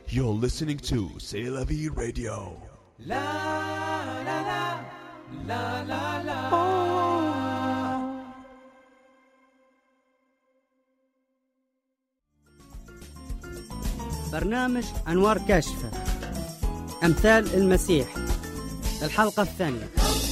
You're listening to C'est la vie radio. La la la la la la. برنامج أنوار كاشفة، أمثال المسيح، الحلقة الثانية.